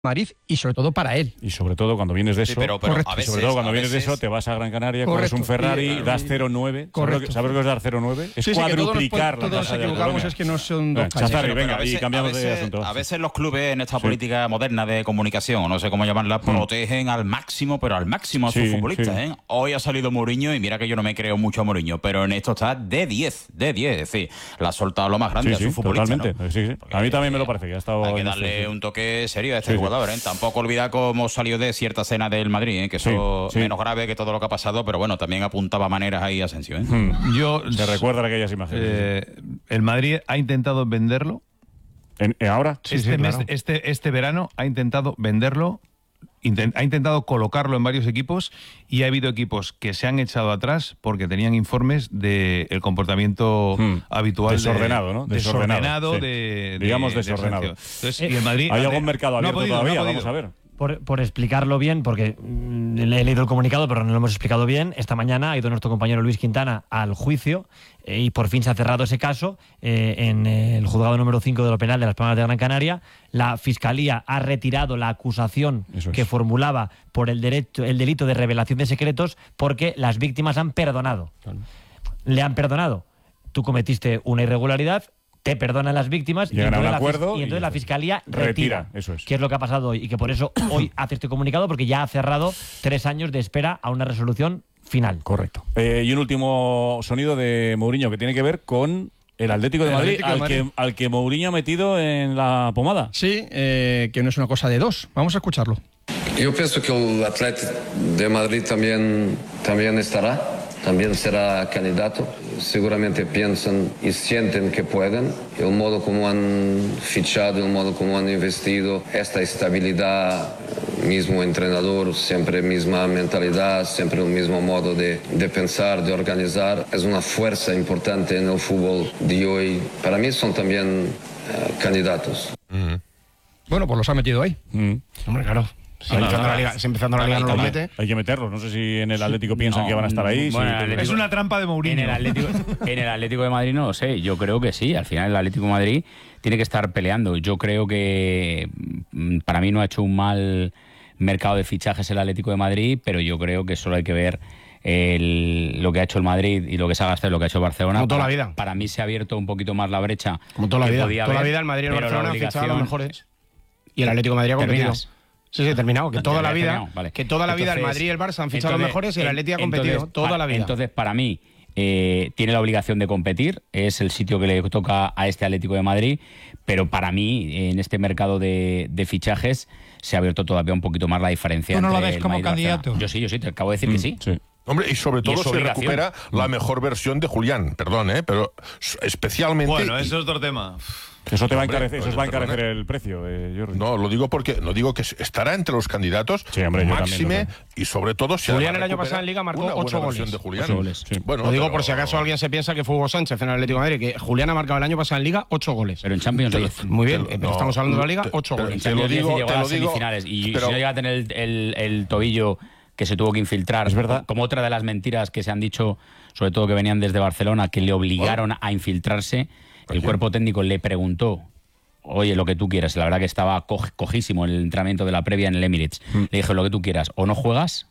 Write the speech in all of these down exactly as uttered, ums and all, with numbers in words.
Madrid y sobre todo para él. Y sobre todo cuando vienes de eso, sí, pero, pero a veces, sobre todo cuando vienes veces... de eso, te vas a Gran Canaria, corres un Ferrari, y, y das cero nueve. ¿Sabes lo que es dar cero nueve? Es sí, cuadruplicar sí, que todos nos, la todos nos equivocamos, es que no son dos cañas. Chazarri, pero, venga, pero veces, y cambiamos veces, de asunto. A veces los clubes en esta sí. política moderna de comunicación, o no sé cómo llamarla, mm. protegen al máximo, pero al máximo a sus sí, futbolistas. Sí. ¿eh? Hoy ha salido Mourinho y mira que yo no me creo mucho a Mourinho, pero en esto está de diez, de diez, es decir, le ha soltado lo más grande sí, a sus sí, futbolistas. Totalmente, ¿no? sí, sí. A mí también me lo parece que ha estado. Hay que darle un toque serio a este sí, jugador, ¿eh? Tampoco olvidar cómo salió de cierta escena del Madrid, ¿eh? que eso sí, sí. menos grave que todo lo que ha pasado, pero bueno, también apuntaba maneras ahí Asensio. ¿eh? Hmm. Yo, Se recuerdan aquellas imágenes. Eh, el Madrid ha intentado venderlo. ¿En, ¿Ahora? Sí, este, sí, mes, claro. este, este verano ha intentado venderlo, intent, ha intentado colocarlo en varios equipos y ha habido equipos que se han echado atrás porque tenían informes del de comportamiento hmm. habitual. Desordenado, de, ¿no? Desordenado, desordenado sí. de, de, digamos desordenado. De Entonces, eh, y el Madrid, ¿Hay algún mercado abierto no podido, todavía? No Vamos a ver. Por, por explicarlo bien, porque mm, he leído el comunicado, pero no lo hemos explicado bien. Esta mañana ha ido nuestro compañero Luis Quintana al juicio eh, y por fin se ha cerrado ese caso eh, en eh, el juzgado número cinco de lo penal de Las Palmas de Gran Canaria. La Fiscalía ha retirado la acusación es. que formulaba por el, derecho, el delito de revelación de secretos porque las víctimas han perdonado. Claro. Le han perdonado. Tú cometiste una irregularidad, te perdonan las víctimas y entonces, acuerdo la, y entonces y la Fiscalía retira, retira eso es. que es lo que ha pasado hoy y que por eso hoy hace este comunicado porque ya ha cerrado tres años de espera a una resolución final. Correcto. Eh, y un último sonido de Mourinho que tiene que ver con el Atlético de Madrid, Atlético de Madrid. Al, que, al que Mourinho ha metido en la pomada. Sí, eh, que no es una cosa de dos. Vamos a escucharlo. Yo pienso que el Atlético de Madrid también, también estará. También será candidato. Seguramente piensan y sienten que pueden. El modo como han fichado, el modo como han investido, esta estabilidad, mismo entrenador, siempre misma mentalidad, siempre el mismo modo de, de pensar, de organizar, es una fuerza importante en el fútbol de hoy. Para mí son también uh, candidatos. Mm-hmm. Bueno, pues los ha metido ahí. Mm. Hombre, claro. Si empezando la liga, si empezando la liga no lo mete. Hay que meterlos. No sé si en el Atlético piensan no, que van a estar ahí. Bueno, sí, Atlético, es una trampa de Mourinho. En el, Atlético, en el Atlético de Madrid no lo sé. Yo creo que sí. Al final el Atlético de Madrid tiene que estar peleando. Yo creo que para mí no ha hecho un mal mercado de fichajes el Atlético de Madrid, pero yo creo que solo hay que ver el, lo que ha hecho el Madrid y lo que se ha gastado y lo que ha hecho Barcelona. Como toda para, la vida. Para mí se ha abierto un poquito más la brecha. Como toda la vida. Toda haber, la vida el Madrid y el Barcelona han fichado a los mejores. Y el Atlético de Madrid ha competido. ¿Terminas? Sí, sí, terminado. Que toda la vida, vale. que toda la vida entonces, el Madrid y el Barça han fichado entonces, los mejores y el Atlético ha competido entonces, toda la vida. Entonces, para mí, eh, tiene la obligación de competir. Es el sitio que le toca a este Atlético de Madrid. Pero para mí, en este mercado de, de fichajes, se ha abierto todavía un poquito más la diferencia. ¿Tú no entre lo ves el como Madrid candidato? Yo sí, yo sí, te acabo de decir mm, que sí. sí. Hombre, y sobre todo y se obligación. recupera la mejor versión de Julián, perdón, ¿eh? Pero especialmente... Bueno, eso es otro tema. Eso te va a encarecer, eso va a encarecer el precio, eh, Jordi. No, lo digo porque no digo que estará entre los candidatos, sí, hombre, máxime y sobre todo si Julián el año pasado en Liga marcó ocho goles. De Julián. ocho goles sí. Bueno, lo digo pero... por si acaso alguien se piensa que fue Hugo Sánchez en el Atlético de Madrid, que Julián ha marcado el año pasado en Liga ocho goles. Pero en Champions diez. Muy bien, te, pero no, estamos hablando de la Liga, ocho goles. En Champions diez llegó a las semifinales y pero... si no llega a tener el, el, el tobillo que se tuvo que infiltrar, es verdad, como otra de las mentiras que se han dicho, sobre todo que venían desde Barcelona, que le obligaron a infiltrarse. El cuerpo técnico le preguntó: oye, lo que tú quieras. La verdad que estaba co cojísimo el entrenamiento de la previa en el Emirates. Mm. Le dije: lo que tú quieras, o no juegas,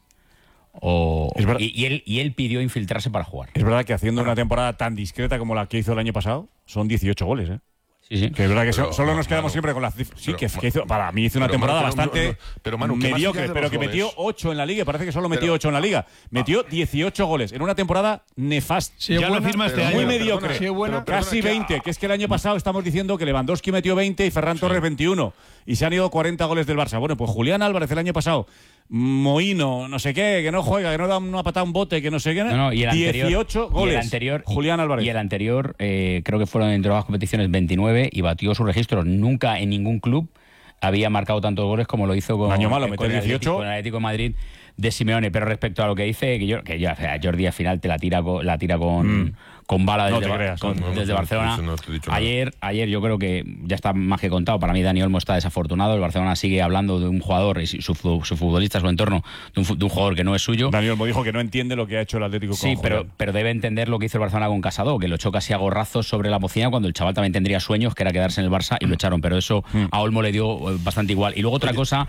o... Y, y, él, y él pidió infiltrarse para jugar. Es verdad que haciendo una temporada tan discreta como la que hizo el año pasado, son dieciocho goles, ¿eh? Sí, sí. Que es verdad que pero, solo nos quedamos Manu, siempre con la cifra. Sí, pero, que, que hizo, para mí hizo una pero, temporada Manu, bastante no, no, pero, Manu, mediocre, pero que goles? metió ocho en la liga. Parece que solo metió pero, ocho en la liga. Metió ah, dieciocho goles en una temporada nefasta. Sí, ya buena, lo firma este muy año. mediocre. Perdona, sí, buena, casi veinte. Que, que es que el año pasado estamos diciendo que Lewandowski metió veinte y Ferran Torres sí. veintiuno. Y se han ido cuarenta goles del Barça. Bueno, pues Julián Álvarez el año pasado, Mohino, no sé qué, que no juega, que no da una patada un bote, que no sé qué. No, no, y el dieciocho anterior, goles. Y el anterior, Julián Álvarez. Y el anterior, eh, creo que fueron entre las competiciones veintinueve y batió sus registros. Nunca en ningún club había marcado tantos goles como lo hizo con, un año malo, con, meter el, dieciocho. Atlético, con el Atlético de Madrid de Simeone. Pero respecto a lo que dice, que yo, que ya, o sea, Jordi al final te la tira con, la tira con, mm. con bala desde, no te creas, con, no, no, desde no, Barcelona. no te he dicho ayer, ayer yo creo que ya está más que contado. Para mí Dani Olmo está desafortunado. El Barcelona sigue hablando de un jugador y su, su futbolista, su entorno, de un, de un jugador que no es suyo. Dani Olmo dijo que no entiende lo que ha hecho el Atlético Sí, con pero, Julián. pero debe entender lo que hizo el Barcelona con Casado, que lo echó casi a gorrazos sobre la bocina cuando el chaval también tendría sueños, que era quedarse en el Barça, y lo echaron. Pero eso a Olmo le dio bastante igual. Y luego otra cosa